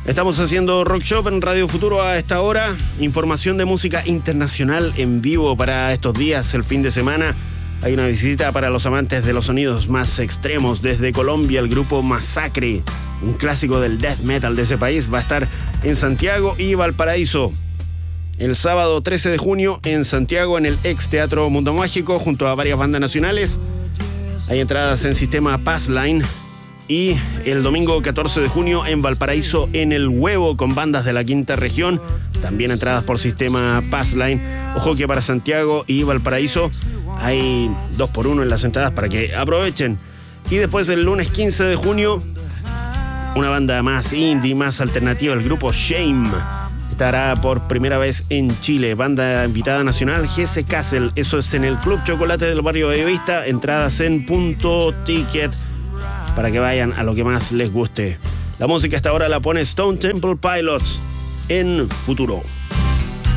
Estamos haciendo Rock Shop en Radio Futuro a esta hora. Información de música internacional en vivo para estos días, el fin de semana. Hay una visita para los amantes de los sonidos más extremos. Desde Colombia, el grupo Masacre, un clásico del death metal de ese país, va a estar en Santiago y Valparaíso. El sábado 13 de junio en Santiago, en el ex Teatro Mundo Mágico, junto a varias bandas nacionales. Hay entradas en sistema Passline. Y el domingo 14 de junio en Valparaíso, en El Huevo, con bandas de la quinta región. También entradas por sistema Passline. Ojo que para Santiago y Valparaíso hay 2x1 en las entradas para que aprovechen. Y después el lunes 15 de junio, una banda más indie, más alternativa, el grupo Shame. Estará por primera vez en Chile. Banda invitada nacional, Jesse Castle. Eso es en el Club Chocolate del barrio Bellavista. Entradas en Punto Ticket para que vayan a lo que más les guste. La música hasta ahora la pone Stone Temple Pilots en Futuro.